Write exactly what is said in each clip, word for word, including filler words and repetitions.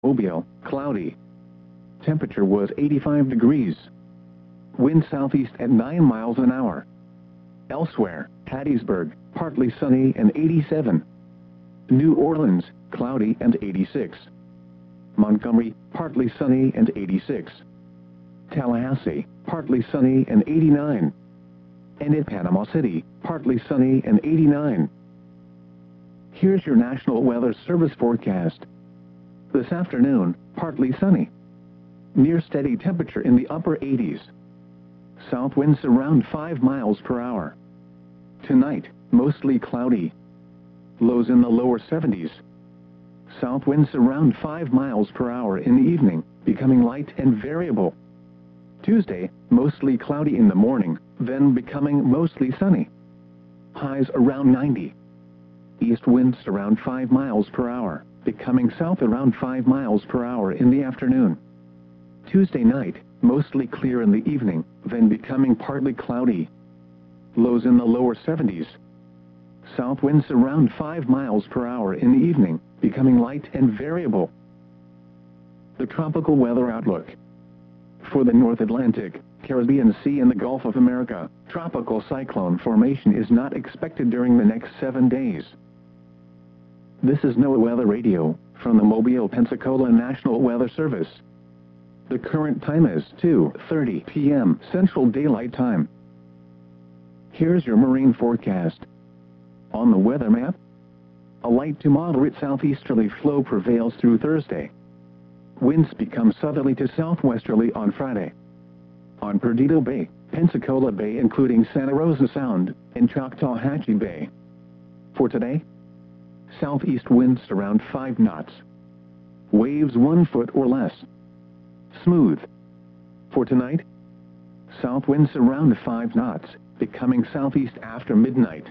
Mobile, cloudy. Temperature was eighty-five degrees. Wind southeast at nine miles an hour. Elsewhere, Hattiesburg, partly sunny and eighty-seven. New Orleans, cloudy and eighty-six. Montgomery, partly sunny and eighty-six. Tallahassee, partly sunny and eighty-nine. And in Panama City, partly sunny and eighty-nine. Here's your National Weather Service forecast. This afternoon, partly sunny. Near steady temperature in the upper eighties. South winds around five miles per hour. Tonight, mostly cloudy. Lows in the lower seventies. South winds around five miles per hour in the evening, becoming light and variable. Tuesday, mostly cloudy in the morning, then becoming mostly sunny. Highs around ninety. East winds around five miles per hour, becoming south around five miles per hour in the afternoon. Tuesday night, mostly clear in the evening, then becoming partly cloudy. Lows in the lower seventies. South winds around five miles per hour in the evening, becoming light and variable. The tropical weather outlook. For the North Atlantic, Caribbean Sea and the Gulf of America, tropical cyclone formation is not expected during the next seven days. This is NOAA Weather Radio, from the Mobile, Pensacola National Weather Service. The current time is two thirty p m Central Daylight Time. Here's your marine forecast. On the weather map, a light to moderate southeasterly flow prevails through Thursday. Winds become southerly to southwesterly on Friday. On Perdido Bay, Pensacola Bay including Santa Rosa Sound, and Choctawhatchee Bay. For today, southeast winds around five knots. Waves one foot or less. Smooth. For tonight, south winds around five knots, becoming southeast after midnight.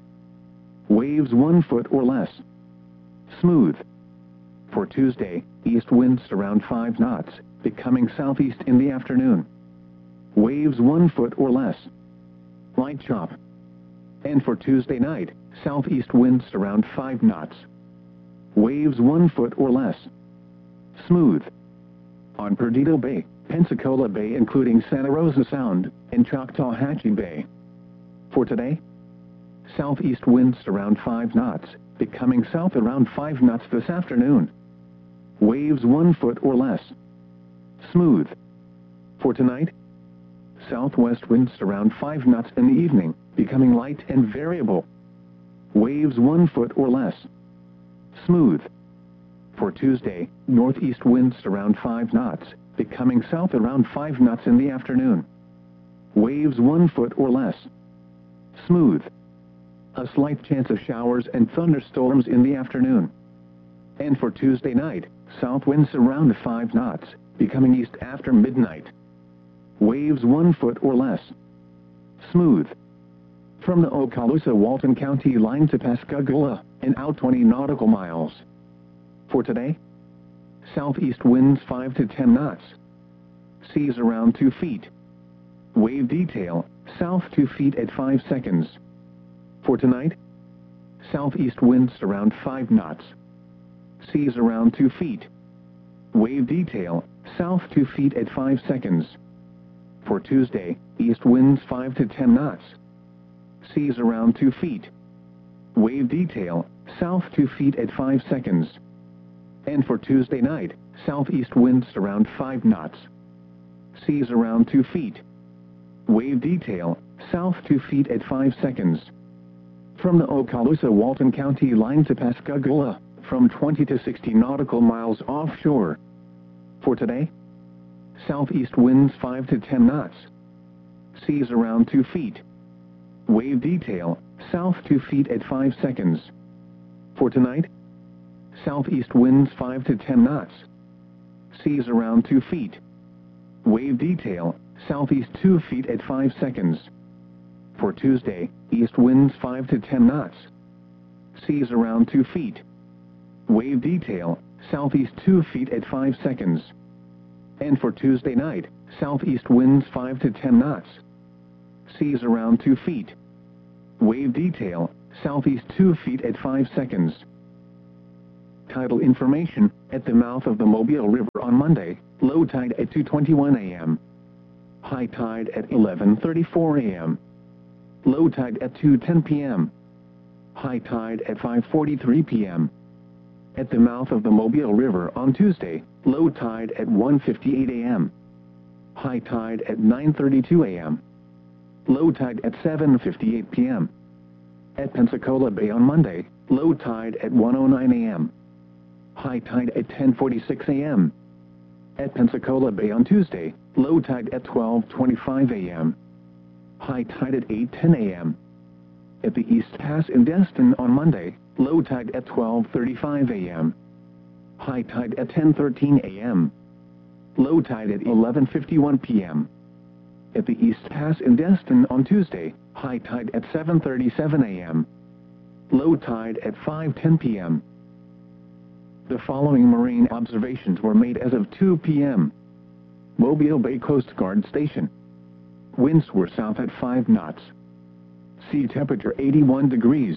Waves one foot or less. Smooth. For Tuesday, east winds around five knots, becoming southeast in the afternoon. Waves one foot or less. Light chop. And for Tuesday night, southeast winds around five knots. Waves one foot or less. Smooth. On Perdido Bay, Pensacola Bay including Santa Rosa Sound, and Choctawhatchee Bay. For today, southeast winds around five knots, becoming south around five knots this afternoon. Waves one foot or less. Smooth. For tonight, southwest winds around five knots in the evening, becoming light and variable. Waves one foot or less. Smooth. For Tuesday, northeast winds around five knots, becoming south around five knots in the afternoon. Waves one foot or less. Smooth. A slight chance of showers and thunderstorms in the afternoon. And for Tuesday night, south winds around five knots, becoming east after midnight. Waves one foot or less. Smooth. From the Okaloosa-Walton County line to Pascagoula, and out twenty nautical miles. For today, southeast winds five to ten knots. Seas around two feet. Wave detail, south two feet at five seconds. For tonight, southeast winds around five knots. Seas around two feet. Wave detail, south two feet at five seconds. For Tuesday, east winds five to ten knots. Seas around two feet. Wave detail, south two feet at five seconds. And for Tuesday night, southeast winds around five knots. Seas around two feet. Wave detail, south two feet at five seconds. From the Okaloosa-Walton County line to Pascagoula, from twenty to sixty nautical miles offshore. For today, southeast winds five to ten knots. Seas around two feet. Wave detail, south two feet at five seconds. For tonight, southeast winds five to ten knots. Seas around two feet. Wave detail, southeast two feet at five seconds. For Tuesday, east winds five to ten knots. Seas around two feet. Wave detail, southeast two feet at five seconds. And for Tuesday night, southeast winds five to ten knots. Seas around two feet. Wave detail, southeast two feet at five seconds. Tidal information, at the mouth of the Mobile River on Monday, low tide at two twenty-one a m High tide at eleven thirty-four a m Low tide at two ten p m High tide at five forty-three p m At the mouth of the Mobile River on Tuesday, low tide at one fifty-eight a m High tide at nine thirty-two a m Low tide at seven fifty-eight p m At Pensacola Bay on Monday, low tide at one oh nine a m High tide at ten forty-six a m At Pensacola Bay on Tuesday, low tide at twelve twenty-five a m High tide at eight ten a m At the East Pass in Destin on Monday, low tide at twelve thirty-five a m High tide at ten thirteen a m Low tide at eleven fifty-one p m At the East Pass in Destin on Tuesday, high tide at seven thirty-seven a m Low tide at five ten p m The following marine observations were made as of two p m Mobile Bay Coast Guard Station. Winds were south at five knots. Sea temperature eighty-one degrees.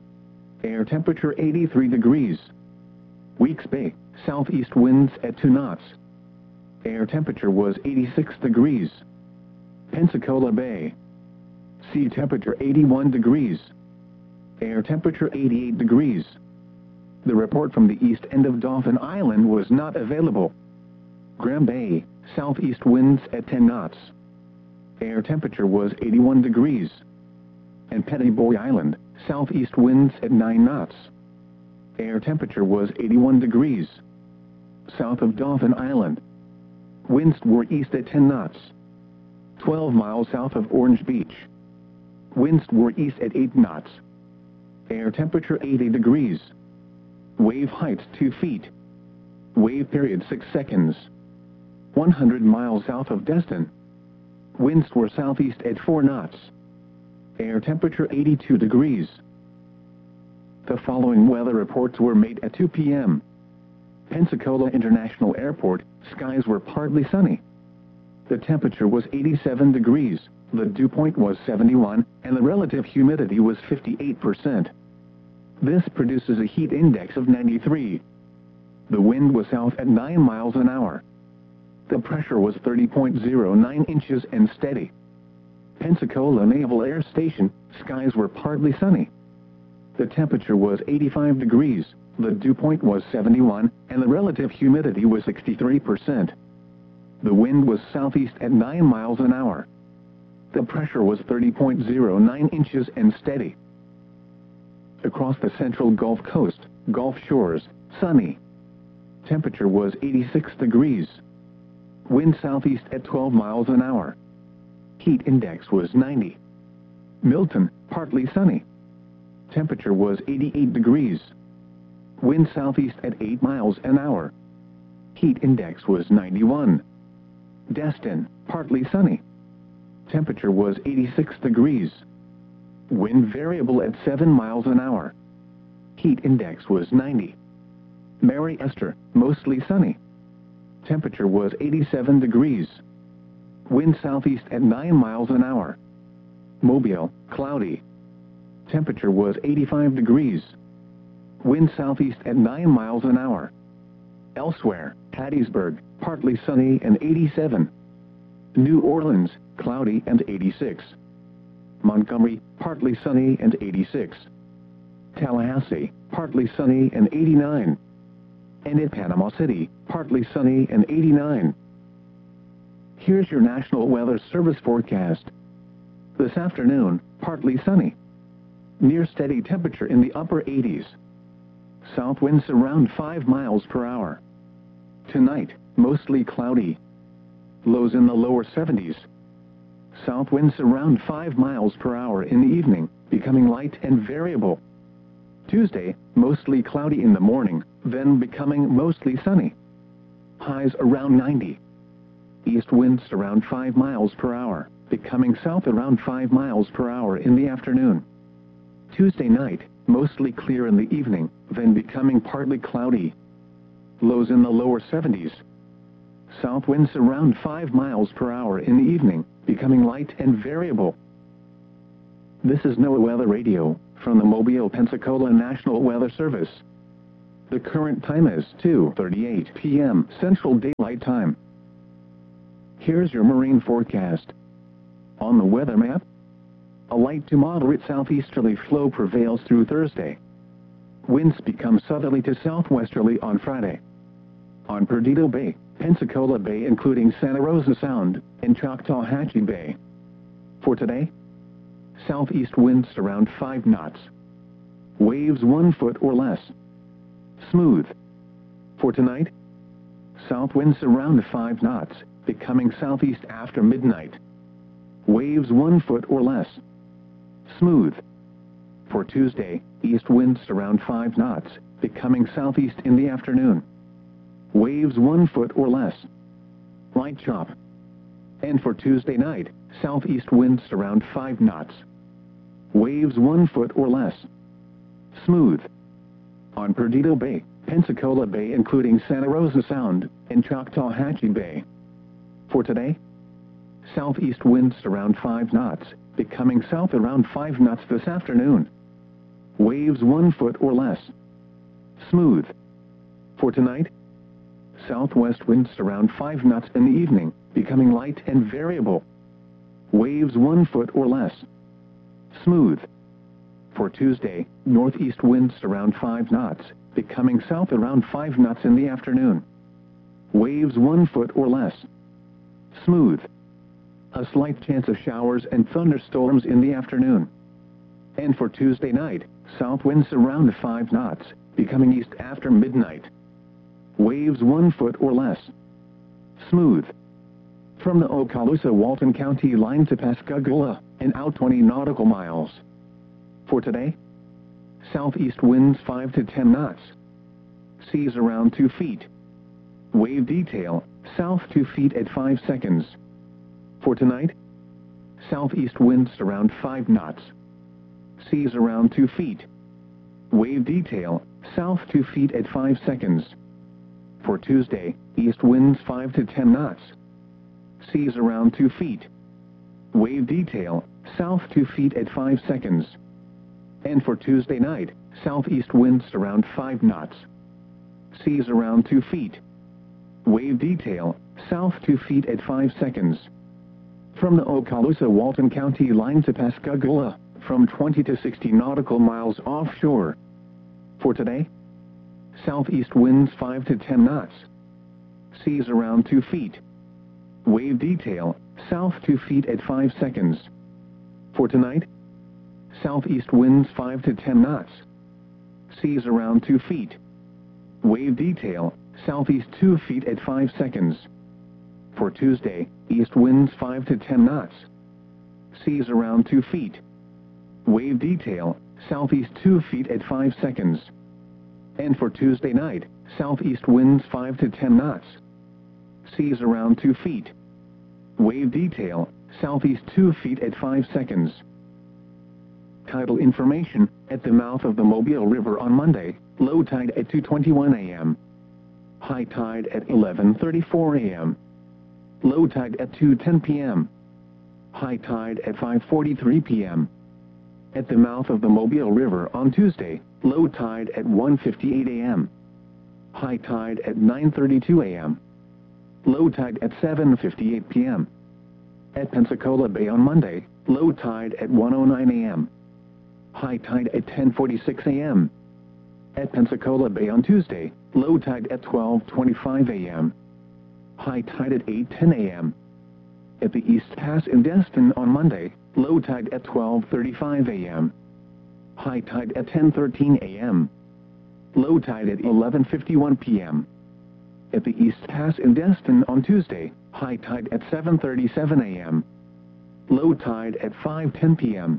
Air temperature eighty-three degrees. Weeks Bay, southeast winds at two knots. Air temperature was eighty-six degrees. Pensacola Bay. Sea temperature eighty-one degrees. Air temperature eighty-eight degrees. The report from the east end of Dauphin Island was not available. Graham Bay, southeast winds at ten knots. Air temperature was eighty-one degrees. And Petty Boy Island, southeast winds at nine knots. Air temperature was eighty-one degrees. South of Dauphin Island. Winds were east at ten knots. twelve miles south of Orange Beach. Winds were east at eight knots. Air temperature eighty degrees. Wave height two feet. Wave period six seconds. one hundred miles south of Destin. Winds were southeast at four knots. Air temperature eighty-two degrees. The following weather reports were made at two p m Pensacola International Airport, skies were partly sunny. The temperature was eighty-seven degrees, the dew point was seventy-one, and the relative humidity was fifty-eight percent. This produces a heat index of ninety-three. The wind was south at nine miles an hour. The pressure was thirty point zero nine inches and steady. Pensacola Naval Air Station, skies were partly sunny. The temperature was eighty-five degrees, the dew point was seventy-one, and the relative humidity was sixty-three percent. The wind was southeast at nine miles an hour. The pressure was thirty point zero nine inches and steady. Across the central Gulf Coast, Gulf Shores, sunny. Temperature was eighty-six degrees. Wind southeast at twelve miles an hour. Heat index was ninety. Milton, partly sunny. Temperature was eighty-eight degrees. Wind southeast at eight miles an hour. Heat index was ninety-one. Destin, partly sunny. Temperature was eighty-six degrees. Wind variable at seven miles an hour. Heat index was ninety. Mary Esther, mostly sunny. Temperature was eighty-seven degrees. Wind southeast at nine miles an hour. Mobile, cloudy. Temperature was eighty-five degrees. Wind southeast at nine miles an hour. Elsewhere, Hattiesburg, partly sunny and eighty-seven. New Orleans, cloudy and eighty-six. Montgomery, partly sunny and eighty-six. Tallahassee, partly sunny and eighty-nine. And in Panama City, partly sunny and eighty-nine. Here's your National Weather Service forecast. This afternoon, partly sunny. Near steady temperature in the upper eighties. South winds around five miles per hour. Tonight, mostly cloudy. Lows in the lower seventies. South winds around five miles per hour in the evening, becoming light and variable. Tuesday, mostly cloudy in the morning, then becoming mostly sunny. Highs around ninety. East winds around five miles per hour, becoming south around five miles per hour in the afternoon. Tuesday night, mostly clear in the evening, then becoming partly cloudy. Lows in the lower seventies. South winds around five miles per hour in the evening, becoming light and variable. This is NOAA Weather Radio, from the Mobile, Pensacola National Weather Service. The current time is two thirty-eight p m Central Daylight Time. Here's your marine forecast. On the weather map, a light to moderate southeasterly flow prevails through Thursday. Winds become southerly to southwesterly on Friday. On Perdido Bay, Pensacola Bay including Santa Rosa Sound, and Choctawhatchee Bay. For today, southeast winds around five knots. Waves one foot or less. Smooth. For tonight, south winds around five knots, becoming southeast after midnight. Waves one foot or less. Smooth. For Tuesday, east winds around five knots, becoming southeast in the afternoon. Waves one foot or less. Light chop. And for Tuesday night, southeast winds around five knots. Waves one foot or less. Smooth. On Perdido Bay, Pensacola Bay including Santa Rosa Sound, and Choctawhatchee Bay. For today, southeast winds around five knots, becoming south around five knots this afternoon. Waves one foot or less. Smooth. For tonight, southwest winds around five knots in the evening, becoming light and variable. Waves one foot or less. Smooth. For Tuesday, northeast winds around five knots, becoming south around five knots in the afternoon. Waves one foot or less. Smooth. A slight chance of showers and thunderstorms in the afternoon. And for Tuesday night, south winds around five knots, becoming east after midnight. Waves one foot or less. Smooth. From the Okaloosa-Walton County line to Pascagoula, and out twenty nautical miles. For today, southeast winds five to ten knots. Seas around two feet. Wave detail, south two feet at five seconds. For tonight, southeast winds around five knots. Seas around two feet. Wave detail, south two feet at five seconds. For Tuesday, east winds five to ten knots. Seas around two feet. Wave detail, south two feet at five seconds. And for Tuesday night, southeast winds around five knots. Seas around two feet. Wave detail, south two feet at five seconds. From the Okaloosa-Walton County line to Pascagoula, from twenty to sixty nautical miles offshore. For today, southeast winds five to ten knots. Seas around two feet. Wave detail, south two feet at five seconds. For tonight, southeast winds five to ten knots. Seas around two feet. Wave detail, southeast two feet at five seconds. For Tuesday, east winds five to ten knots. Seas around two feet. Wave detail, southeast two feet at five seconds. And for Tuesday night, southeast winds five to ten knots. Seas around two feet. Wave detail, southeast two feet at five seconds. Tidal information, at the mouth of the Mobile River on Monday, low tide at two twenty-one a m High tide at eleven thirty-four a m Low tide at two ten p m High tide at five forty-three p m At the mouth of the Mobile River on Tuesday, low tide at one fifty-eight a m High tide at nine thirty-two a m Low tide at seven fifty-eight p m At Pensacola Bay on Monday, low tide at one oh nine a m High tide at ten forty-six a m At Pensacola Bay on Tuesday, low tide at twelve twenty-five a m High tide at eight ten a m At the East Pass in Destin on Monday, low tide at twelve thirty-five a m High tide at ten thirteen a m Low tide at eleven fifty-one p m At the East Pass in Destin on Tuesday, high tide at seven thirty-seven a m Low tide at five ten p m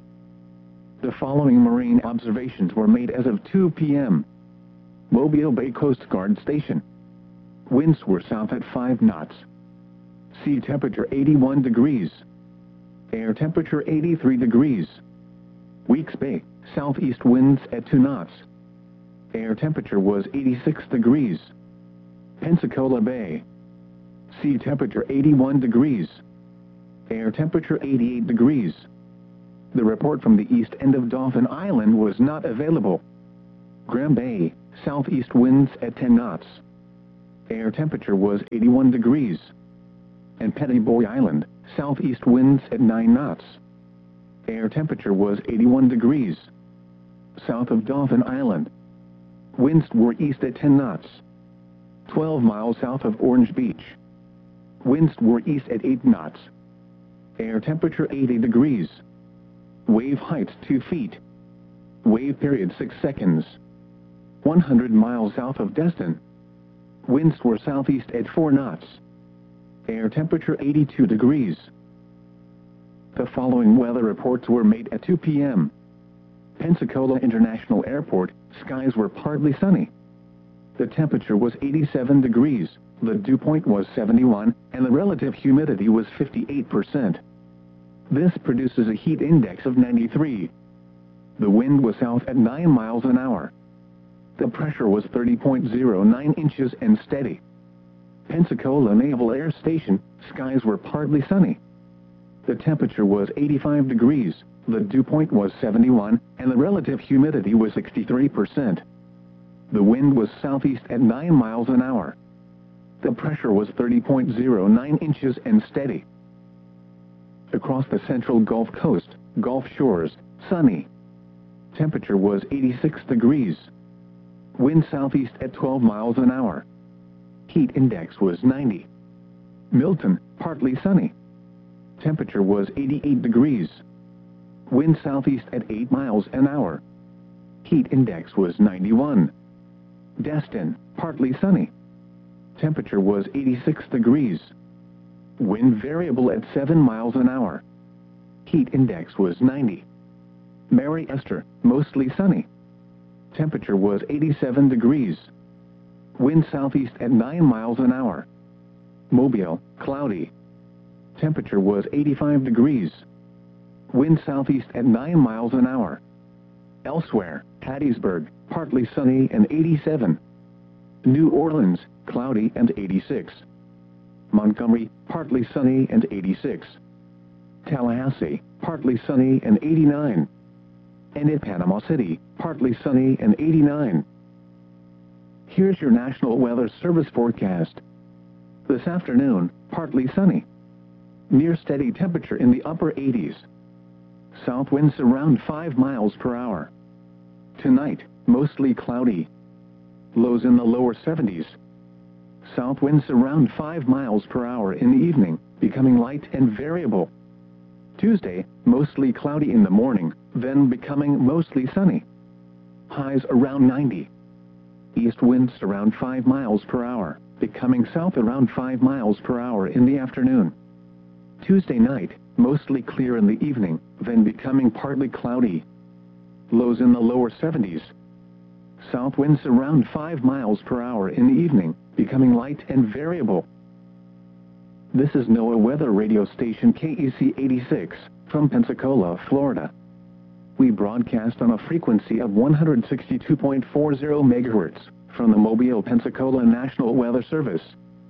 The following marine observations were made as of two p m Mobile Bay Coast Guard Station. Winds were south at five knots. Sea temperature eighty-one degrees. Air temperature eighty-three degrees. Weeks Bay, southeast winds at two knots. Air temperature was eighty-six degrees. Pensacola Bay. Sea temperature eighty-one degrees. Air temperature eighty-eight degrees. The report from the east end of Dauphin Island was not available. Graham Bay, southeast winds at ten knots. Air temperature was eighty-one degrees. And Petty Boy Island, southeast winds at nine knots. Air temperature was eighty-one degrees. South of Dauphin Island, winds were east at ten knots. twelve miles south of Orange Beach, winds were east at eight knots. Air temperature eighty degrees. Wave height two feet. Wave period six seconds. one hundred miles south of Destin, winds were southeast at four knots. Air temperature eighty-two degrees. The following weather reports were made at two p m Pensacola International Airport, skies were partly sunny. The temperature was eighty-seven degrees, the dew point was seventy-one, and the relative humidity was fifty-eight percent. This produces a heat index of ninety-three. The wind was south at nine miles an hour. The pressure was thirty point zero nine inches and steady. Pensacola Naval Air Station, skies were partly sunny. The temperature was eighty-five degrees, the dew point was seventy-one, and the relative humidity was sixty-three percent. The wind was southeast at nine miles an hour. The pressure was thirty point zero nine inches and steady. Across the central Gulf Coast, Gulf Shores, sunny. Temperature was eighty-six degrees. Wind southeast at twelve miles an hour. Heat index was ninety. Milton, partly sunny. Temperature was eighty-eight degrees. Wind southeast at eight miles an hour. Heat index was ninety-one. Destin, partly sunny. Temperature was eighty-six degrees. Wind variable at seven miles an hour. Heat index was ninety. Mary Esther, mostly sunny. Temperature was eighty-seven degrees. Wind southeast at nine miles an hour. Mobile, cloudy. Temperature was eighty-five degrees. Wind southeast at nine miles an hour. Elsewhere, Hattiesburg, partly sunny and eighty-seven. New Orleans, cloudy and eighty-six. Montgomery, partly sunny and eighty-six. Tallahassee, partly sunny and eighty-nine. And at Panama City, partly sunny and eighty-nine. Here's your National Weather Service forecast. This afternoon, partly sunny. Near steady temperature in the upper eighties. South winds around five miles per hour. Tonight, mostly cloudy. Lows in the lower seventies. South winds around five miles per hour in the evening, becoming light and variable. Tuesday, mostly cloudy in the morning, then becoming mostly sunny. Highs around ninety. East winds around five miles per hour, becoming south around five miles per hour in the afternoon. Tuesday night, mostly clear in the evening, then becoming partly cloudy. Lows in the lower seventies. South winds around five miles per hour in the evening, becoming light and variable. This is NOAA Weather Radio Station K E C eighty-six, from Pensacola, Florida. We broadcast on a frequency of one hundred sixty-two point four zero megahertz, from the Mobile, Pensacola National Weather Service.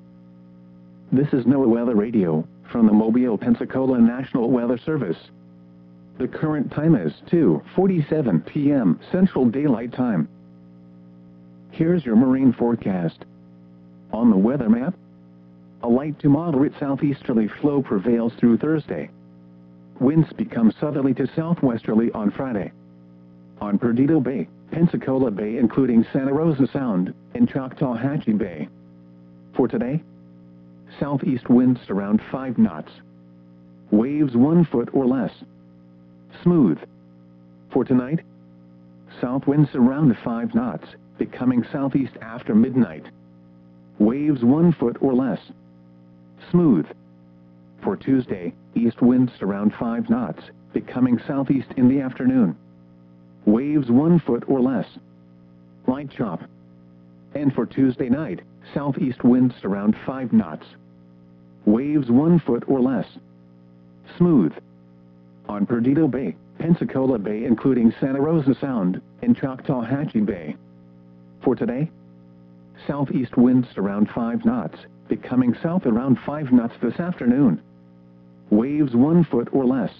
This is NOAA Weather Radio, from the Mobile, Pensacola National Weather Service. The current time is two forty-seven p m Central Daylight Time. Here's your marine forecast. On the weather map, a light to moderate southeasterly flow prevails through Thursday. Winds become southerly to southwesterly on Friday. On Perdido Bay, Pensacola Bay including Santa Rosa Sound, and Choctawhatchee Bay. For today, southeast winds around five knots. Waves one foot or less. Smooth. For tonight, south winds around five knots, becoming southeast after midnight. Waves one foot or less. Smooth. For Tuesday, east winds around five knots, becoming southeast in the afternoon. Waves one foot or less. Light chop. And for Tuesday night, southeast winds around five knots. Waves one foot or less. Smooth. On Perdido Bay, Pensacola Bay including Santa Rosa Sound, and Choctawhatchee Bay. For today, southeast winds around five knots, becoming south around five knots this afternoon. Waves one foot or less.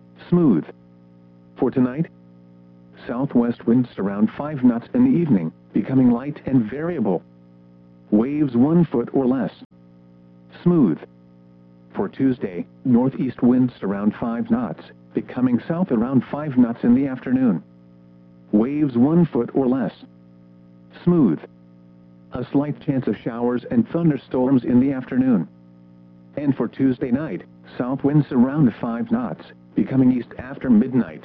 Smooth. For tonight, southwest winds around five knots in the evening, becoming light and variable. Waves one foot or less. Smooth. For Tuesday, northeast winds around five knots, becoming south around five knots in the afternoon. Waves one foot or less. Smooth. A slight chance of showers and thunderstorms in the afternoon. And for Tuesday night, south winds around five knots, becoming east after midnight.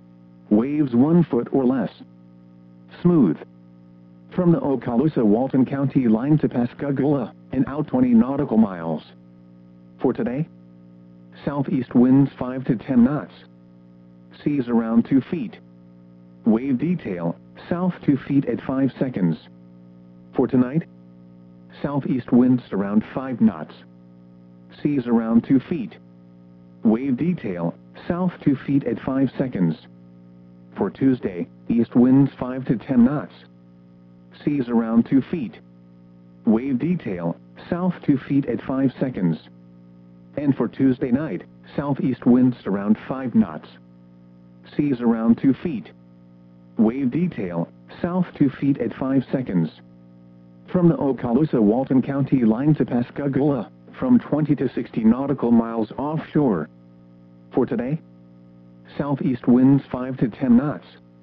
Waves one foot or less. Smooth. From the Okaloosa-Walton County line to Pascagoula, and out twenty nautical miles. For today, southeast winds five to ten knots. Seas around two feet. Wave detail, south two feet at five seconds. For tonight, southeast winds around five knots. Seas around two feet. Wave detail, south two feet at five seconds. For Tuesday, east winds five to ten knots. Seas around two feet. Wave detail, south two feet at five seconds. And for Tuesday night, southeast winds around five knots. Seas around two feet. Wave detail, south two feet at five seconds. From the Okaloosa-Walton County line to Pascagoula, from twenty to sixty nautical miles offshore. For today, southeast winds five to ten knots.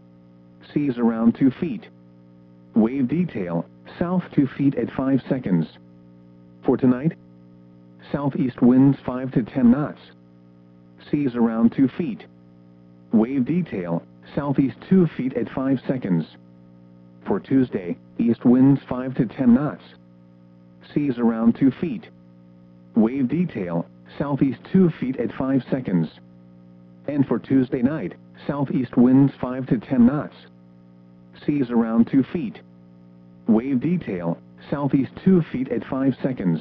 Seas around two feet. Wave detail, south two feet at five seconds. For tonight, southeast winds five to ten knots. Seas around two feet. Wave detail, southeast two feet at five seconds. For Tuesday, east winds five to ten knots. Seas around two feet. Wave detail, southeast two feet at five seconds. And for Tuesday night, southeast winds five to ten knots. Seas around two feet. Wave detail, southeast two feet at five seconds.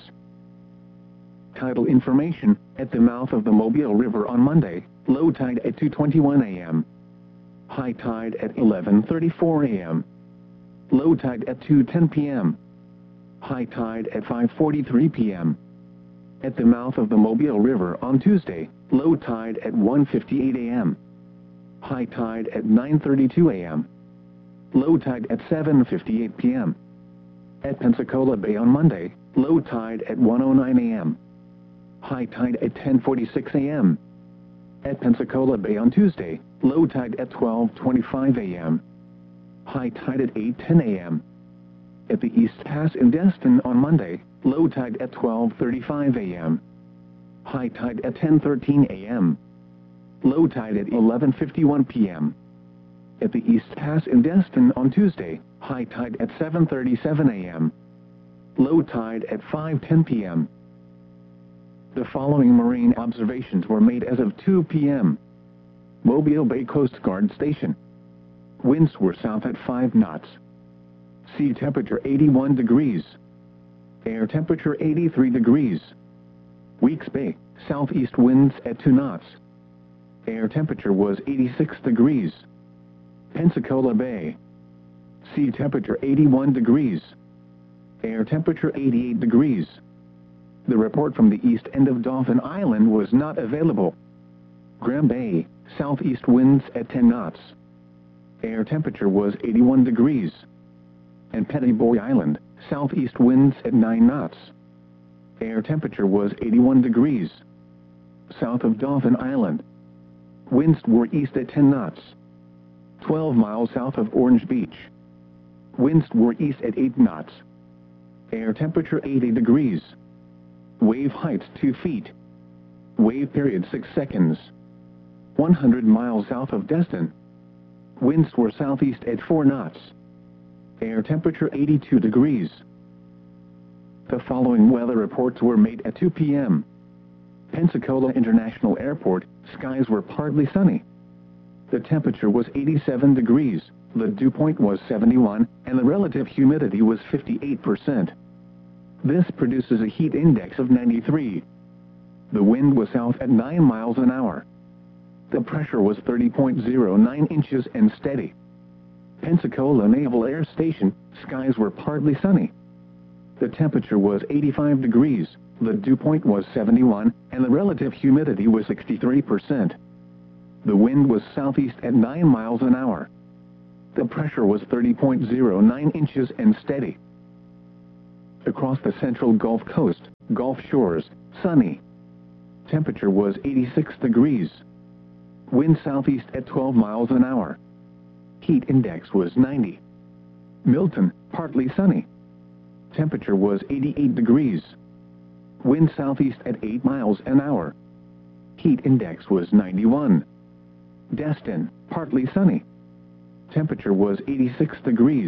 Tidal information, at the mouth of the Mobile River on Monday, low tide at two twenty-one a m High tide at eleven thirty-four a m Low tide at two ten p m High tide at five forty-three p m At the mouth of the Mobile River on Tuesday, low tide at one fifty-eight a m High tide at nine thirty-two a m Low tide at seven fifty-eight p m At Pensacola Bay on Monday, low tide at one oh nine a m High tide at ten forty-six a m At Pensacola Bay on Tuesday, low tide at twelve twenty-five a m High tide at eight ten a m At the East Pass in Destin on Monday, low tide at twelve thirty-five a m High tide at ten thirteen a m Low tide at eleven fifty-one p m At the East Pass in Destin on Tuesday, high tide at seven thirty-seven a m Low tide at five ten p m The following marine observations were made as of two p m Mobile Bay Coast Guard Station. Winds were south at five knots. Sea temperature eighty-one degrees. Air temperature eighty-three degrees. Weeks Bay, southeast winds at two knots. Air temperature was eighty-six degrees. Pensacola Bay. Sea temperature eighty-one degrees. Air temperature eighty-eight degrees. The report from the east end of Dauphin Island was not available. Graham Bay, southeast winds at ten knots. Air temperature was eighty-one degrees. And Petty Boy Island, southeast winds at nine knots. Air temperature was eighty-one degrees. South of Dauphin Island, winds were east at ten knots. twelve miles south of Orange Beach, winds were east at eight knots. Air temperature eighty degrees. Wave height two feet. Wave period six seconds. one hundred miles south of Destin, winds were southeast at four knots. Air temperature eighty-two degrees. The following weather reports were made at two p m Pensacola International Airport, skies were partly sunny. The temperature was eighty-seven degrees, the dew point was seventy-one, and the relative humidity was fifty-eight percent. This produces a heat index of ninety-three. The wind was south at nine miles an hour. The pressure was thirty point zero nine inches and steady. Pensacola Naval Air Station, skies were partly sunny. The temperature was eighty-five degrees, the dew point was seventy-one, and the relative humidity was sixty-three percent. The wind was southeast at nine miles an hour. The pressure was thirty point zero nine inches and steady. Across the central Gulf Coast, Gulf Shores, sunny. Temperature was eighty-six degrees. Wind southeast at twelve miles an hour. Heat index was ninety. Milton, partly sunny. Temperature was eighty-eight degrees. Wind southeast at eight miles an hour. Heat index was ninety-one. Destin, partly sunny. Temperature was eighty-six degrees.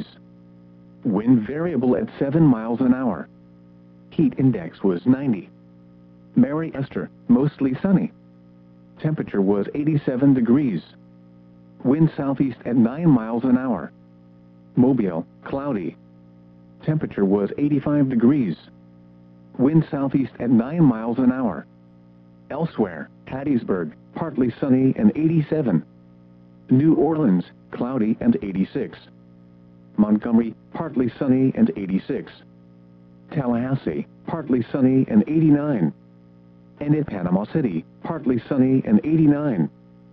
Wind variable at seven miles an hour. Heat index was ninety. Mary Esther, mostly sunny. Temperature was eighty-seven degrees. Wind southeast at nine miles an hour. Mobile, cloudy. Temperature was eighty-five degrees. Wind southeast at nine miles an hour. Elsewhere, Hattiesburg, partly sunny and eighty-seven. New Orleans, cloudy and eighty-six. Montgomery, partly sunny and eighty-six. Tallahassee, partly sunny and eighty-nine. And in Panama City, partly sunny and eighty-nine.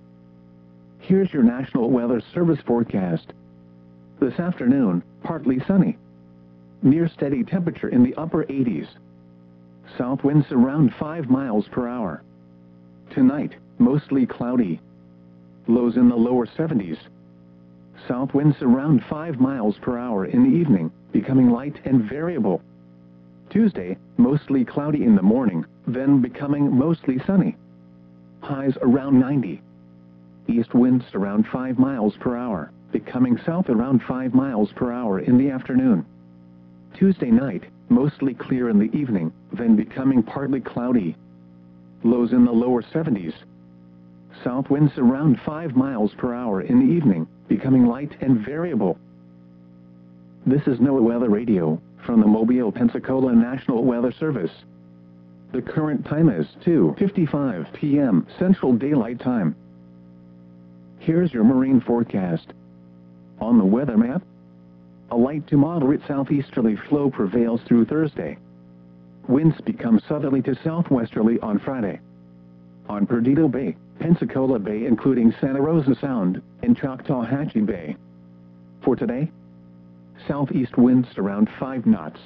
Here's your National Weather Service forecast. This afternoon, partly sunny. Near steady temperature in the upper eighties. South winds around five miles per hour. Tonight, mostly cloudy. Lows in the lower seventies. South winds around five miles per hour in the evening, becoming light and variable. Tuesday, mostly cloudy in the morning, then becoming mostly sunny. Highs around ninety. East winds around five miles per hour, becoming south around five miles per hour in the afternoon. Tuesday night, mostly clear in the evening, then becoming partly cloudy. Lows in the lower seventies. South winds around five miles per hour in the evening, becoming light and variable. This is NOAA Weather Radio, from the Mobile, Pensacola National Weather Service. The current time is two fifty-five p m Central Daylight Time. Here's your marine forecast. On the weather map, a light to moderate southeasterly flow prevails through Thursday. Winds become southerly to southwesterly on Friday. On Perdido Bay, Pensacola Bay including Santa Rosa Sound, and Choctawhatchee Bay. For today, southeast winds around five knots.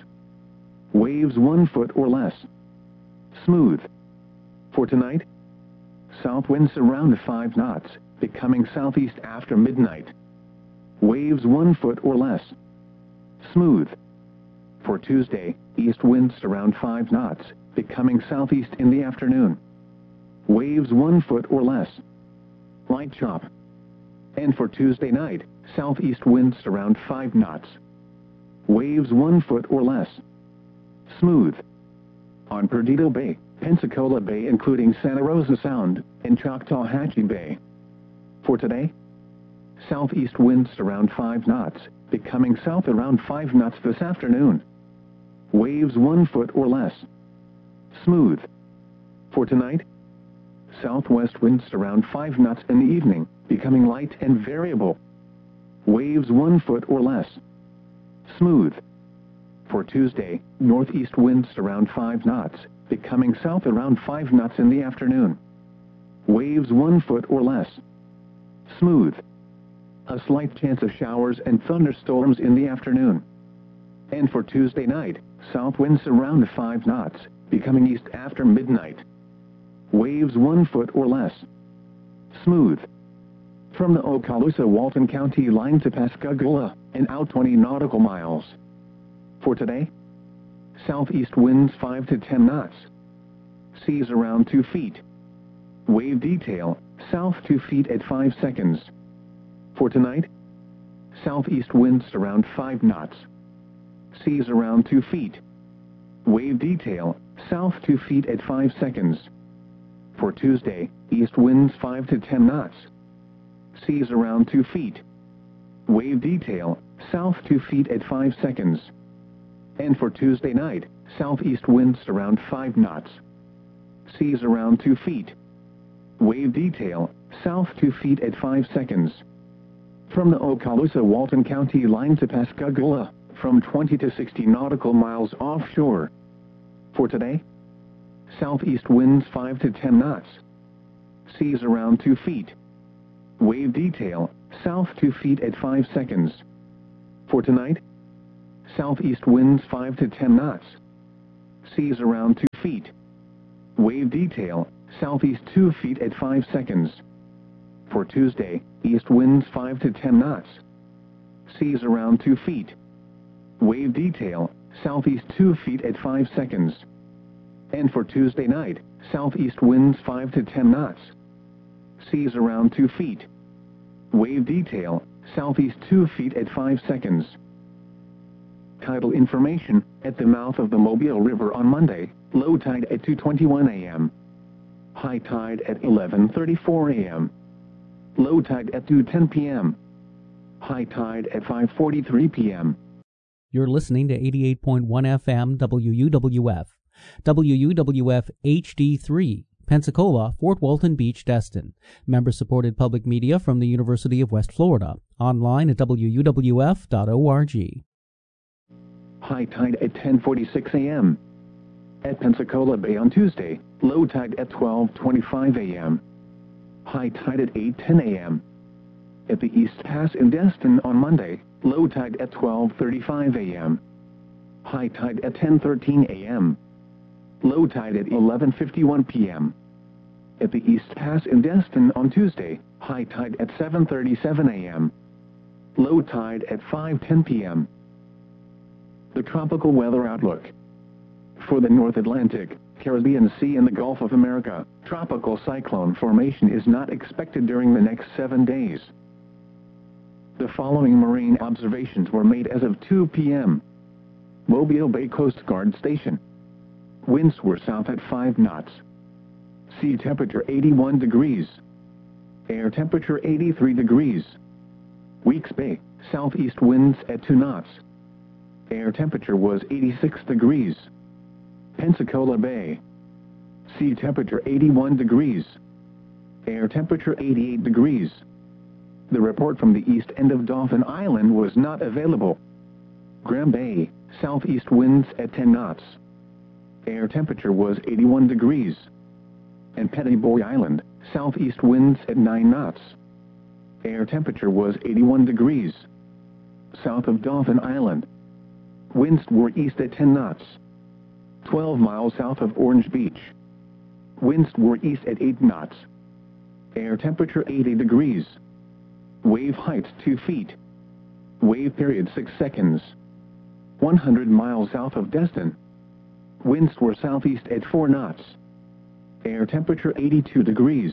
Waves one foot or less. Smooth. For tonight, south winds around five knots, becoming southeast after midnight. Waves one foot or less. Smooth. For Tuesday, east winds around five knots, becoming southeast in the afternoon. Waves one foot or less. Light chop. And for Tuesday night, southeast winds around five knots. Waves one foot or less. Smooth. On Perdido Bay, Pensacola Bay including Santa Rosa Sound, and Choctawhatchee Bay. For today, southeast winds around five knots, becoming south around five knots this afternoon. Waves one foot or less. Smooth. For tonight, southwest winds around five knots in the evening, becoming light and variable. Waves one foot or less. Smooth. For Tuesday, northeast winds around five knots, becoming south around five knots in the afternoon. Waves one foot or less. Smooth. A slight chance of showers and thunderstorms in the afternoon. And for Tuesday night, south winds around five knots, becoming east after midnight. Waves one foot or less. Smooth. From the Okaloosa-Walton County line to Pascagoula, and out twenty nautical miles. For today, southeast winds five to ten knots. Seas around two feet. Wave detail, south two feet at five seconds. For tonight, southeast winds around five knots. Seas around two feet. Wave detail, south two feet at five seconds. For Tuesday, east winds five to ten knots. Seas around two feet. Wave detail, south two feet at five seconds. And for Tuesday night, southeast winds around five knots. Seas around two feet. Wave detail, south two feet at five seconds. From the Okaloosa-Walton County line to Pascagoula, from twenty to sixty nautical miles offshore. For today, southeast winds five to ten knots. Seas around two feet. Wave detail, south two feet at five seconds. For tonight, southeast winds five to ten knots. Seas around two feet. Wave detail, southeast two feet at five seconds. For Tuesday, east winds five to ten knots. Seas around two feet. Wave detail, southeast two feet at five seconds. And for Tuesday night, southeast winds five to ten knots. Seas around two feet. Wave detail, southeast two feet at five seconds. Tidal information, at the mouth of the Mobile River on Monday, low tide at two twenty-one a m High tide at eleven thirty-four a m Low tide at two ten p m High tide at five forty-three p m You're listening to eighty-eight point one F M W U W F, W U W F H D three, Pensacola, Fort Walton Beach, Destin. Member-supported public media from the University of West Florida. Online at W U W F dot org. High tide at ten forty-six a m At Pensacola Bay on Tuesday, low tide at twelve twenty-five a m High tide at eight ten a m At the East Pass in Destin on Monday, low tide at twelve thirty-five a m High tide at ten thirteen a m Low tide at eleven fifty-one p m At the East Pass in Destin on Tuesday, high tide at seven thirty-seven a m Low tide at five ten p m The tropical weather outlook. For the North Atlantic, Caribbean Sea and the Gulf of America, tropical cyclone formation is not expected during the next seven days. The following marine observations were made as of two p m Mobile Bay Coast Guard Station. Winds were south at five knots. Sea temperature eighty-one degrees. Air temperature eighty-three degrees. Weeks Bay, southeast winds at two knots. Air temperature was eighty-six degrees. Pensacola Bay. Sea temperature eighty-one degrees. Air temperature eighty-eight degrees. The report from the east end of Dauphin Island was not available. Graham Bay, southeast winds at ten knots. Air temperature was eighty-one degrees. And Petty Boy Island, southeast winds at nine knots. Air temperature was eighty-one degrees. South of Dauphin Island, winds were east at ten knots. twelve miles south of Orange Beach, winds were east at eight knots. Air temperature eighty degrees. Wave height two feet. Wave period six seconds. one hundred miles south of Destin, winds were southeast at four knots. Air temperature eighty-two degrees.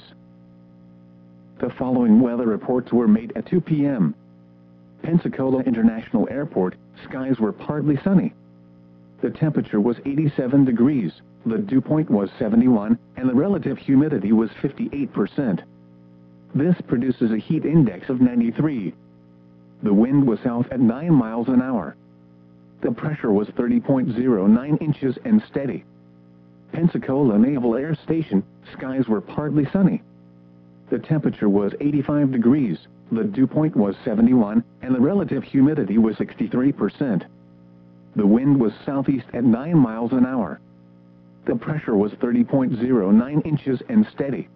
The following weather reports were made at two p m Pensacola International Airport, skies were partly sunny. The temperature was eighty-seven degrees, the dew point was seventy-one, and the relative humidity was fifty-eight percent. This produces a heat index of ninety-three. The wind was south at nine miles an hour. The pressure was thirty point zero nine inches and steady. Pensacola Naval Air Station, skies were partly sunny. The temperature was eighty-five degrees, the dew point was seventy-one, and the relative humidity was sixty-three percent. The wind was southeast at nine miles an hour. The pressure was thirty point zero nine inches and steady.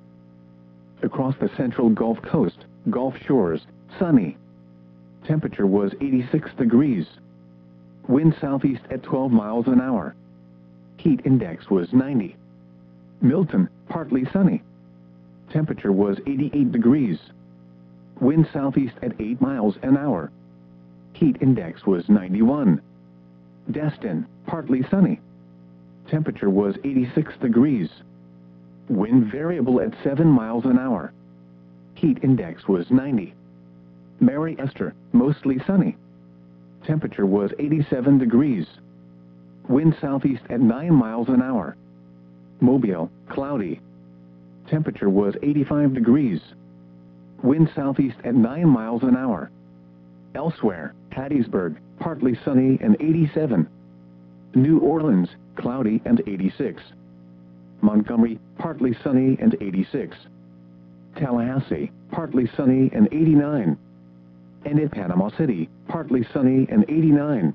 Across the central Gulf Coast, Gulf Shores, sunny. Temperature was eighty-six degrees. Wind southeast at twelve miles an hour. Heat index was ninety. Milton, partly sunny. Temperature was eighty-eight degrees. Wind southeast at eight miles an hour. Heat index was ninety-one. Destin, partly sunny. Temperature was eighty-six degrees. Wind variable at seven miles an hour. Heat index was ninety. Mary Esther, mostly sunny. Temperature was eighty-seven degrees. Wind southeast at nine miles an hour. Mobile, cloudy. Temperature was eighty-five degrees. Wind southeast at nine miles an hour. Elsewhere, Hattiesburg, partly sunny and eighty-seven. New Orleans, cloudy and eighty-six. Montgomery, partly sunny and eighty-six. Tallahassee, partly sunny and eighty-nine. And in Panama City, partly sunny and eighty-nine.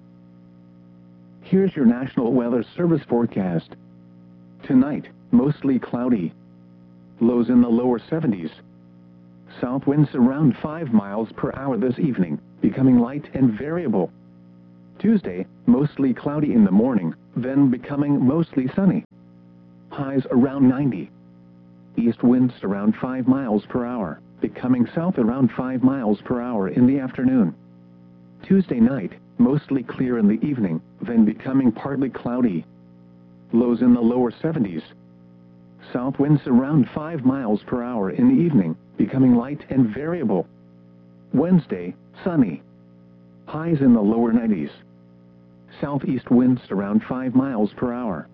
Here's your National Weather Service forecast. Tonight, mostly cloudy. Lows in the lower seventies. south winds around five miles per hour this evening, becoming light and variable. Tuesday, mostly cloudy in the morning, then becoming mostly sunny. Highs around ninety. East winds around five miles per hour, becoming south around five miles per hour in the afternoon. Tuesday night, mostly clear in the evening, then becoming partly cloudy. Lows in the lower seventies. South winds around five miles per hour in the evening, becoming light and variable. Wednesday, sunny. Highs in the lower nineties. Southeast winds around five miles per hour.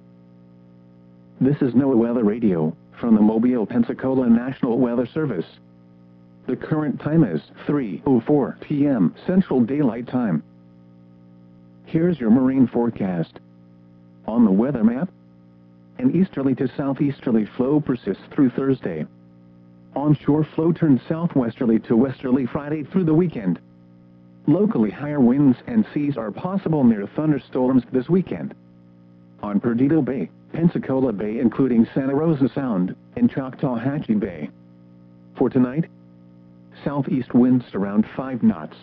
This is NOAA Weather Radio, from the Mobile, Pensacola National Weather Service. The current time is three oh four p m Central Daylight Time. Here's your marine forecast. On the weather map, an easterly to southeasterly flow persists through Thursday. Onshore flow turns southwesterly to westerly Friday through the weekend. Locally higher winds and seas are possible near thunderstorms this weekend. On Perdido Bay, Pensacola Bay including Santa Rosa Sound, and Choctawhatchee Bay. For tonight, southeast winds around five knots.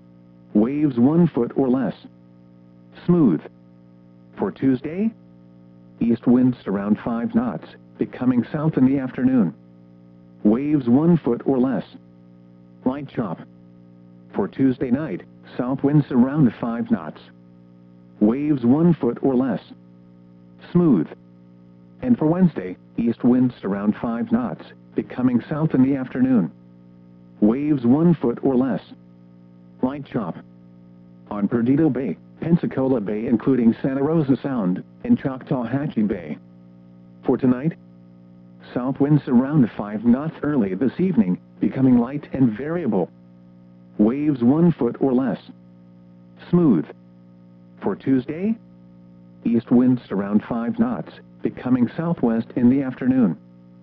Waves one foot or less. Smooth. For Tuesday, east winds around five knots, becoming south in the afternoon. Waves one foot or less. Light chop. For Tuesday night, south winds around five knots. Waves one foot or less. Smooth. And for Wednesday, east winds around five knots, becoming south in the afternoon. Waves one foot or less. Light chop. On Perdido Bay, Pensacola Bay including Santa Rosa Sound, and Choctawhatchee Bay. For tonight, south winds around five knots early this evening, becoming light and variable. Waves one foot or less. Smooth. For Tuesday, east winds around five knots, becoming southwest in the afternoon.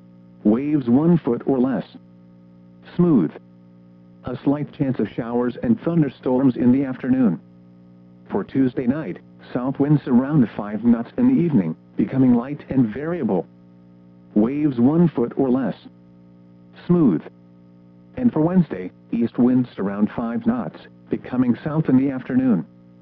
Waves one foot or less. Smooth. A slight chance of showers and thunderstorms in the afternoon. For Tuesday night, south winds around five knots in the evening, becoming light and variable. Waves one foot or less. Smooth. And for Wednesday, east winds around five knots, becoming south in the afternoon.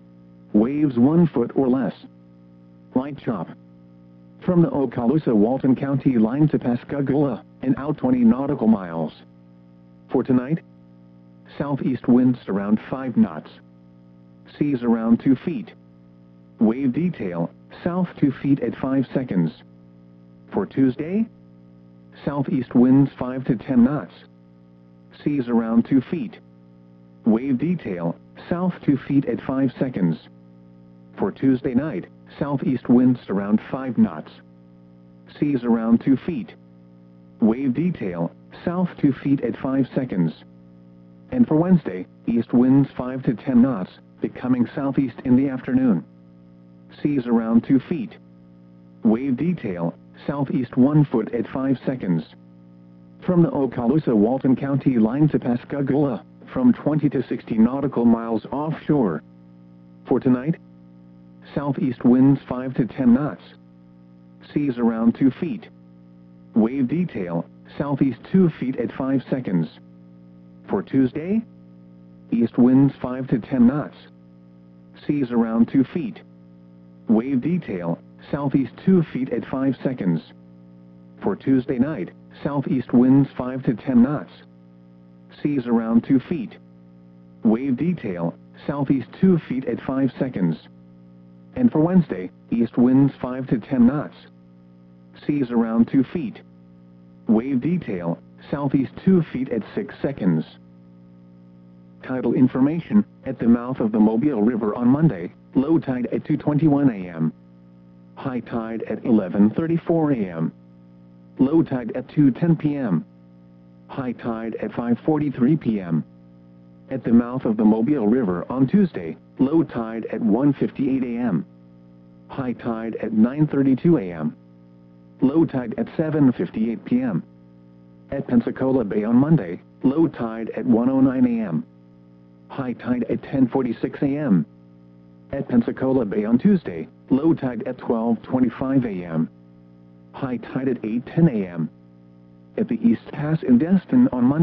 Waves one foot or less. Light chop. From the Okaloosa-Walton County line to Pascagoula, and out twenty nautical miles. For tonight, southeast winds around five knots. Seas around two feet. Wave detail, south two feet at five seconds. For Tuesday, southeast winds five to ten knots. Seas around two feet. Wave detail, south two feet at five seconds. For Tuesday night, southeast winds around five knots. Seas around two feet. Wave detail, south two feet at five seconds. And for Wednesday, east winds five to ten knots, becoming southeast in the afternoon. Seas around two feet. Wave detail, southeast one foot at five seconds. From the Okaloosa-Walton County line to Pascagoula, from twenty to sixty nautical miles offshore. For tonight, southeast winds five to ten knots. Seas around two feet. Wave detail, southeast two feet at five seconds. For Tuesday, east winds five to ten knots. Seas around two feet. Wave detail, southeast two feet at five seconds. For Tuesday night, southeast winds five to ten knots. Seas around two feet. Wave detail, southeast two feet at five seconds. And for Wednesday, east winds five to ten knots. Seas around two feet. Wave detail, southeast two feet at six seconds. Tidal information, at the mouth of the Mobile River on Monday, low tide at two twenty-one a m High tide at eleven thirty-four a m Low tide at two ten p m High tide at five forty-three p m At the mouth of the Mobile River on Tuesday, low tide at one fifty-eight a m High tide at nine thirty-two a m Low tide at seven fifty-eight p m At Pensacola Bay on Monday, low tide at one oh nine a m High tide at ten forty-six a m At Pensacola Bay on Tuesday, low tide at twelve twenty-five a m High tide at eight ten a m At the East Pass in Destin on Monday,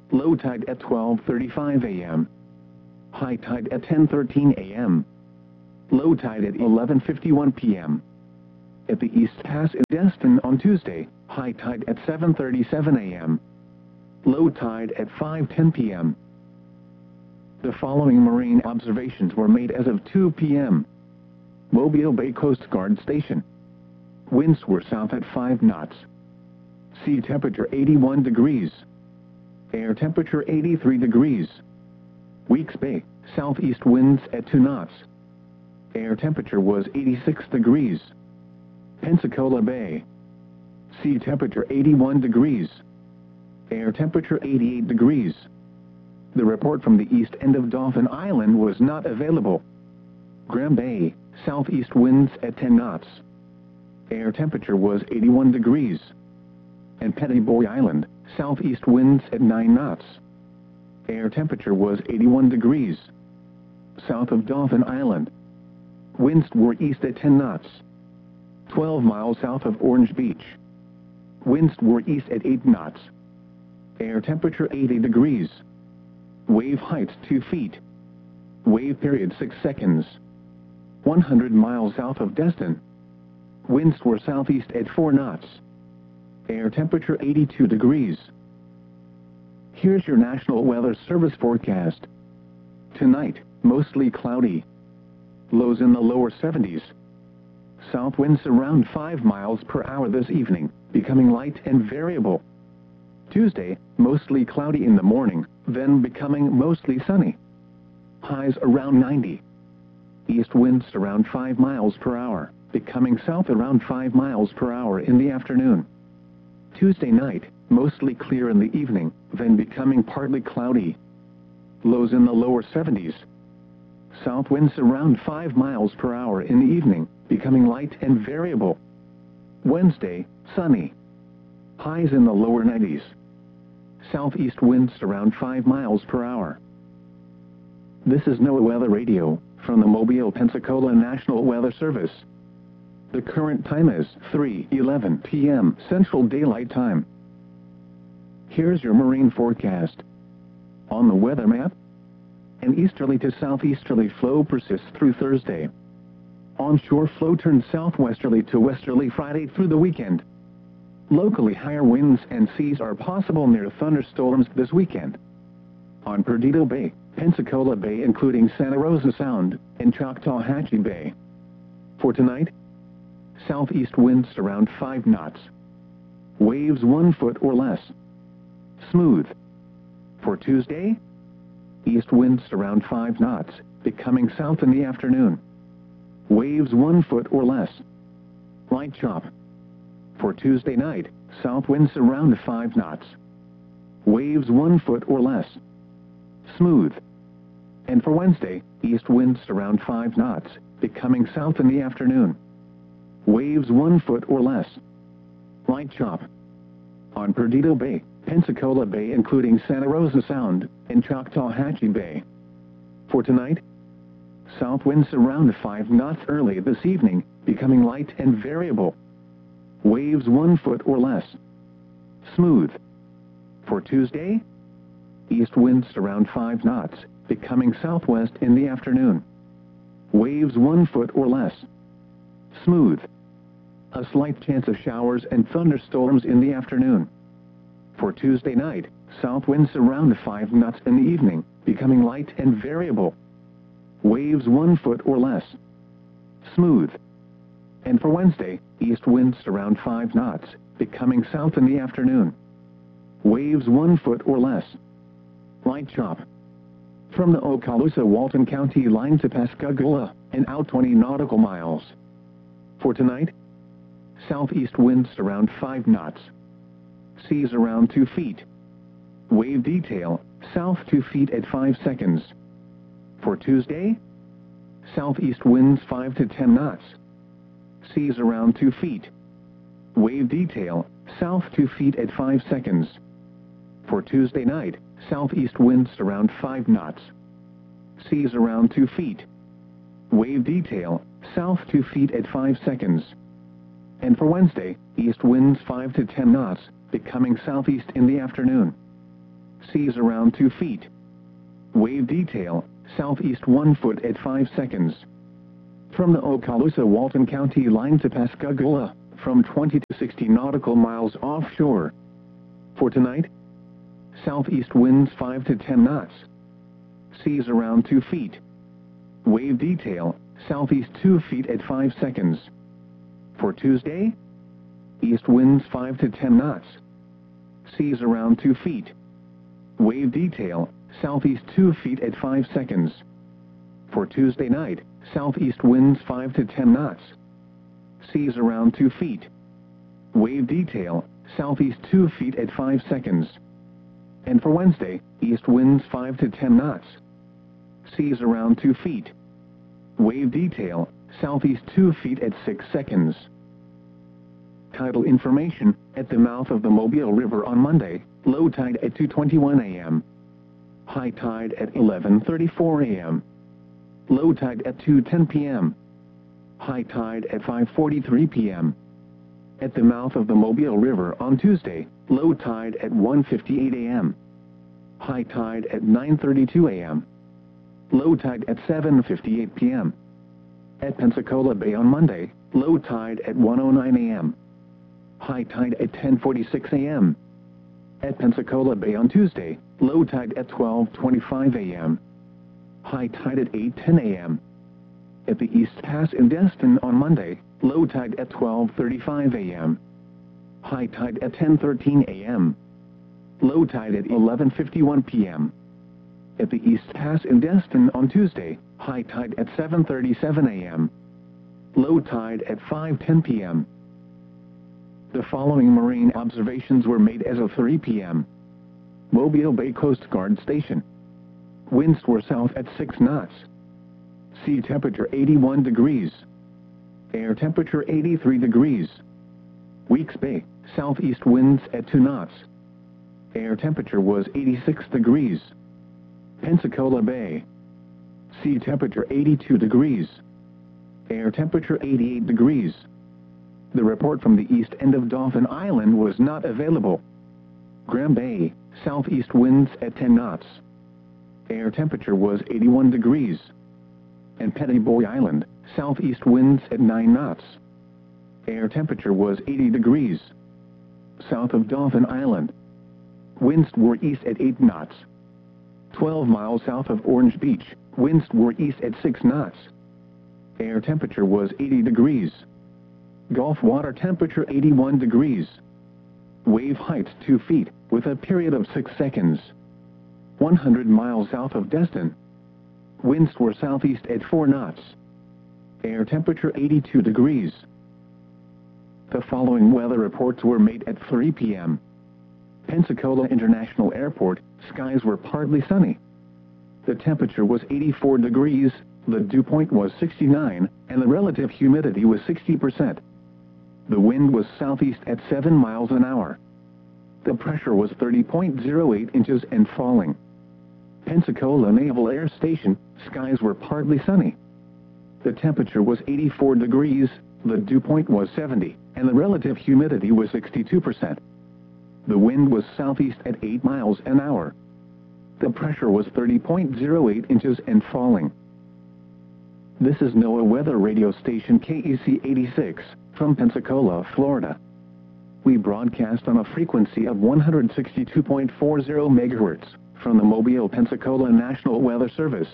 Low tide at twelve thirty-five a m High tide at ten thirteen a m Low tide at eleven fifty-one p m At the East Pass in Destin on Tuesday, high tide at seven thirty-seven a m Low tide at five ten p m The following marine observations were made as of two p m Mobile Bay Coast Guard Station. Winds were south at five knots. Sea temperature eighty-one degrees. Air temperature eighty-three degrees. Weeks Bay, southeast winds at two knots. Air temperature was eighty-six degrees. Pensacola Bay. Sea temperature eighty-one degrees. Air temperature eighty-eight degrees. The report from the east end of Dauphin Island was not available. Graham Bay, southeast winds at ten knots. Air temperature was eighty-one degrees. And Petty Boy Island, southeast winds at nine knots. Air temperature was eighty-one degrees. South of Dauphin Island. Winds were east at ten knots. twelve miles south of Orange Beach. Winds were east at eight knots. Air temperature eighty degrees. Wave height two feet. Wave period six seconds. one hundred miles south of Destin. Winds were southeast at four knots. Air temperature eighty-two degrees. Here's your National Weather Service forecast. Tonight, mostly cloudy. Lows in the lower seventies. South winds around five miles per hour this evening, becoming light and variable. Tuesday, mostly cloudy in the morning, then becoming mostly sunny. Highs around ninety. East winds around five miles per hour, becoming south around five miles per hour in the afternoon. Tuesday night, mostly clear in the evening, then becoming partly cloudy. Lows in the lower seventies. South winds around five miles per hour in the evening, becoming light and variable. Wednesday, sunny. Highs in the lower nineties. Southeast winds around five miles per hour. This is NOAA Weather Radio, from the Mobile, Pensacola National Weather Service. The current time is three eleven p m Central Daylight Time. Here's your marine forecast. On the weather map, an easterly to southeasterly flow persists through Thursday. Onshore flow turns southwesterly to westerly Friday through the weekend. Locally higher winds and seas are possible near thunderstorms this weekend. On Perdido Bay, Pensacola Bay including Santa Rosa Sound, and Choctawhatchee Bay. For tonight, southeast winds around five knots. Waves one foot or less. Smooth. For Tuesday, east winds around five knots, becoming south in the afternoon. Waves one foot or less. Light chop. For Tuesday night, south winds around five knots. Waves one foot or less. Smooth. And for Wednesday, east winds around five knots, becoming south in the afternoon. Waves one foot or less. Light chop. On Perdido Bay, Pensacola Bay including Santa Rosa Sound, and Choctawhatchee Bay. For tonight, south winds around five knots early this evening, becoming light and variable. Waves one foot or less. Smooth. For Tuesday, east winds around five knots, becoming southwest in the afternoon. Waves one foot or less. Smooth. A slight chance of showers and thunderstorms in the afternoon. For Tuesday night, south winds around five knots in the evening, becoming light and variable. Waves one foot or less. Smooth. And for Wednesday, east winds around five knots, becoming south in the afternoon. Waves one foot or less. Light chop. From the Okaloosa-Walton County line to Pascagoula, and out twenty nautical miles. For tonight, southeast winds around five knots. Seas around two feet. Wave detail, south two feet at five seconds. For Tuesday, southeast winds five to ten knots. Seas around two feet. Wave detail, south two feet at five seconds. For Tuesday night, southeast winds around five knots. Seas around two feet. Wave detail, south two feet at five seconds. And for Wednesday, east winds five to ten knots, becoming southeast in the afternoon. seas around two feet. Wave detail, southeast one foot at five seconds. From the Okaloosa-Walton County line to Pascagoula, from twenty to sixty nautical miles offshore. For tonight, southeast winds five to ten knots. Seas around two feet. Wave detail, southeast two feet at five seconds. For Tuesday, east winds five to ten knots. Seas around two feet. Wave detail, southeast two feet at five seconds. For Tuesday night, southeast winds five to ten knots. Seas around two feet. Wave detail, southeast two feet at five seconds. And for Wednesday, east winds five to ten knots. Seas around two feet. Wave detail, southeast two feet at six seconds. Tidal information, at the mouth of the Mobile River on Monday, low tide at two twenty-one a m High tide at eleven thirty-four a m Low tide at two ten p m High tide at five forty-three p m At the mouth of the Mobile River on Tuesday, low tide at one fifty-eight a m High tide at nine thirty-two a m Low tide at seven fifty-eight p m At Pensacola Bay on Monday, low tide at one oh nine a m High tide at ten forty-six a m At Pensacola Bay on Tuesday, low tide at twelve twenty-five a m High tide at eight ten a m At the East Pass in Destin on Monday, low tide at twelve thirty-five a m High tide at ten thirteen a m Low tide at eleven fifty-one p m At the East Pass in Destin on Tuesday, high tide at seven thirty-seven a m Low tide at five ten p m The following marine observations were made as of three p m Mobile Bay Coast Guard Station. Winds were south at six knots. Sea temperature eighty-one degrees. Air temperature eighty-three degrees. Weeks Bay, southeast winds at two knots. Air temperature was eighty-six degrees. Pensacola Bay. Sea temperature eighty-two degrees. Air temperature eighty-eight degrees. The report from the east end of Dauphin Island was not available. Graham Bay, southeast winds at ten knots. Air temperature was eighty-one degrees. And Petty Boy Island, southeast winds at nine knots. Air temperature was eighty degrees. South of Dauphin Island, winds were east at eight knots. twelve miles south of Orange Beach, winds were east at six knots. Air temperature was eighty degrees. Gulf water temperature eighty-one degrees. Wave height two feet, with a period of six seconds. one hundred miles south of Destin, winds were southeast at four knots. Air temperature eighty-two degrees. The following weather reports were made at three p m Pensacola International Airport, skies were partly sunny. The temperature was eighty-four degrees, the dew point was sixty-nine, and the relative humidity was sixty percent. The wind was southeast at seven miles an hour. The pressure was thirty point zero eight inches and falling. Pensacola Naval Air Station, skies were partly sunny. The temperature was eighty-four degrees, the dew point was seventy, and the relative humidity was sixty-two percent. The wind was southeast at eight miles an hour. The pressure was thirty point zero eight inches and falling. This is NOAA Weather Radio Station K E C eighty-six, from Pensacola, Florida. We broadcast on a frequency of one hundred sixty-two point four zero megahertz, from the Mobile, Pensacola National Weather Service.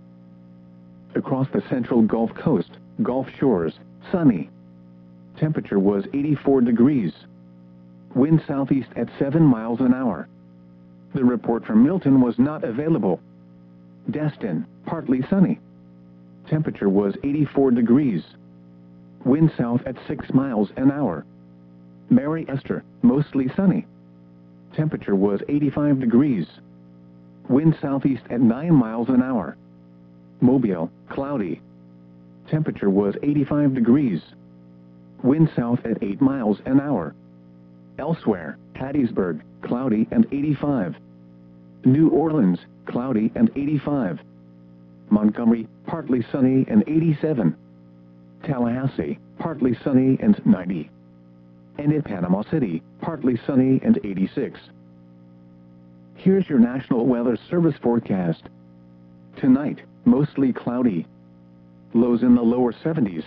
Across the central Gulf Coast, Gulf Shores, sunny. Temperature was eighty-four degrees. Wind southeast at seven miles an hour. The report from Milton was not available. Destin, partly sunny. Temperature was eighty-four degrees. Wind south at six miles an hour. Mary Esther, mostly sunny. Temperature was eighty-five degrees. Wind southeast at nine miles an hour. Mobile, cloudy. Temperature was eighty-five degrees. Wind south at eight miles an hour. Elsewhere, Hattiesburg, cloudy and eighty-five. New Orleans, cloudy and eighty-five. Montgomery, partly sunny and eighty-seven. Tallahassee, partly sunny and ninety. And in Panama City, partly sunny and eighty-six. Here's your National Weather Service forecast. Tonight, mostly cloudy. Lows in the lower seventies.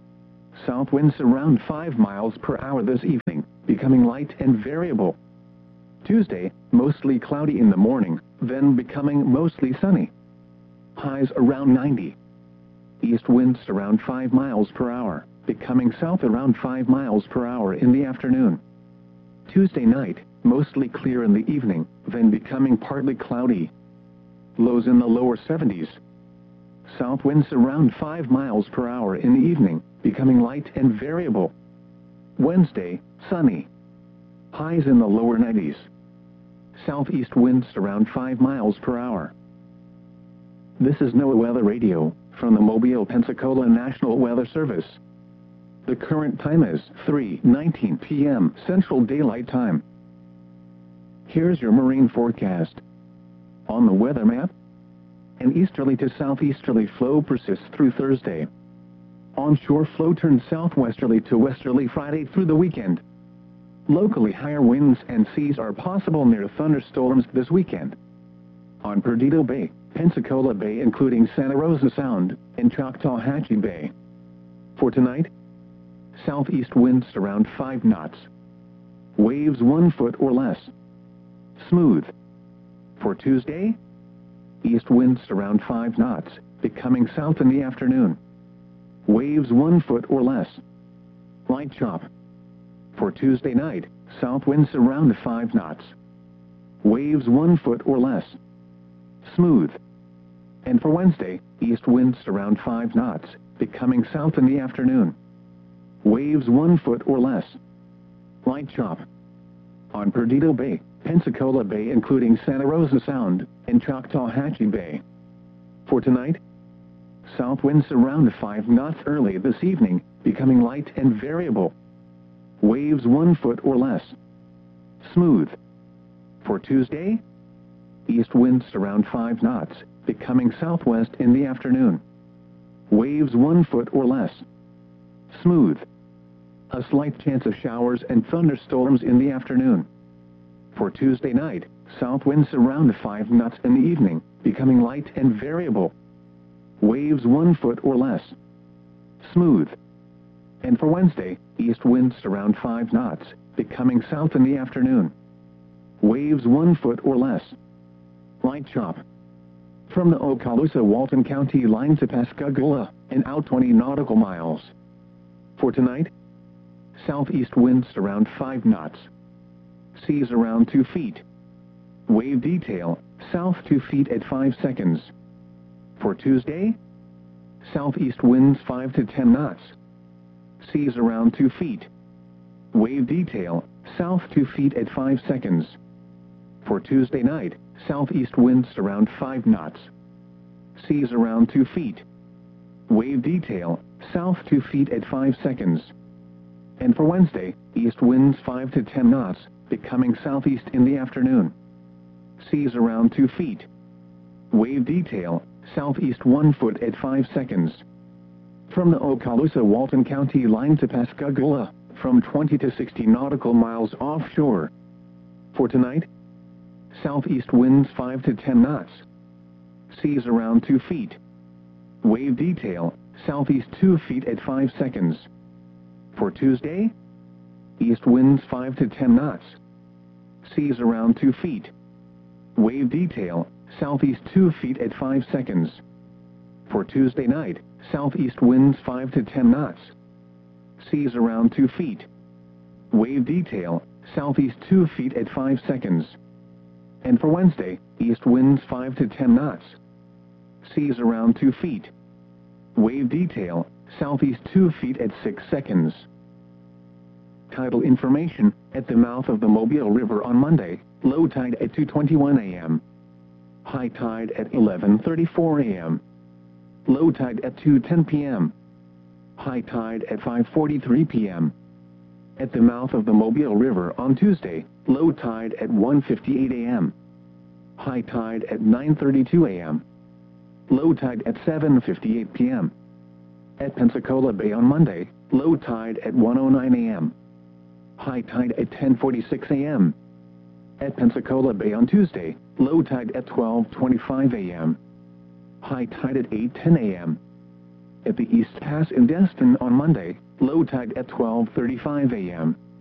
South winds around five miles per hour this evening, becoming light and variable. Tuesday, mostly cloudy in the morning, then becoming mostly sunny. Highs around ninety. East winds around five miles per hour, becoming south around five miles per hour in the afternoon. Tuesday night, mostly clear in the evening, then becoming partly cloudy. Lows in the lower seventies. South winds around five miles per hour in the evening, becoming light and variable. Wednesday, sunny. Highs in the lower nineties. Southeast winds around five miles per hour. This is NOAA Weather Radio, from the Mobile, Pensacola National Weather Service. The current time is three nineteen p m Central Daylight Time. Here's your marine forecast. On the weather map, an easterly to southeasterly flow persists through Thursday. Onshore flow turns southwesterly to westerly Friday through the weekend. Locally, higher winds and seas are possible near thunderstorms this weekend. On Perdido Bay, Pensacola Bay including Santa Rosa Sound, and Choctawhatchee Bay. For tonight, southeast winds around five knots. Waves one foot or less. Smooth. For Tuesday, east winds around five knots, becoming south in the afternoon. Waves one foot or less. Light chop. For Tuesday night, south winds around five knots. Waves one foot or less. Smooth. And for Wednesday, east winds around five knots, becoming south in the afternoon. Waves one foot or less. Light chop. On Perdido Bay, Pensacola Bay including Santa Rosa Sound, and Choctawhatchee Bay. For tonight, south winds around five knots early this evening, becoming light and variable. Waves one foot or less. Smooth. For Tuesday, east winds around five knots, becoming southwest in the afternoon. Waves one foot or less. Smooth. A slight chance of showers and thunderstorms in the afternoon. For Tuesday night, south winds around five knots in the evening, becoming light and variable. Waves one foot or less. Smooth. And for Wednesday, east winds around five knots, becoming south in the afternoon. Waves one foot or less. Light chop. From the Okaloosa-Walton County line to Pascagoula, and out twenty nautical miles. For tonight, southeast winds around five knots. Seas around two feet. Wave detail, south two feet at five seconds. For Tuesday, southeast winds five to ten knots. Seas around two feet. Wave detail, south two feet at five seconds. For Tuesday night, southeast winds around five knots. Seas around two feet. Wave detail, south two feet at five seconds. And for Wednesday, east winds five to ten knots, becoming southeast in the afternoon. Seas around two feet. Wave detail, southeast one foot at five seconds. From the Okaloosa-Walton County line to Pascagoula, from twenty to sixty nautical miles offshore. For tonight, southeast winds five to ten knots. Seas around two feet. Wave detail, southeast two feet at five seconds. For Tuesday, east winds five to ten knots. Seas around two feet. Wave detail, southeast two feet at five seconds. For Tuesday night, southeast winds five to ten knots. Seas around two feet. Wave detail, southeast two feet at five seconds. And for Wednesday, east winds five to ten knots. Seas around two feet. Wave detail, southeast two feet at six seconds. Tidal information, at the mouth of the Mobile River on Monday, low tide at two twenty-one a m High tide at eleven thirty-four a m Low tide at two ten p m High tide at five forty-three p m At the mouth of the Mobile River on Tuesday, low tide at one fifty-eight a m High tide at nine thirty-two a m Low tide at seven fifty-eight p m At Pensacola Bay on Monday, low tide at one oh nine a m High tide at ten forty-six a m At Pensacola Bay on Tuesday, Low tide at twelve twenty-five a m High tide at eight ten a m At the East Pass in Destin on Monday, low tide at twelve thirty-five a m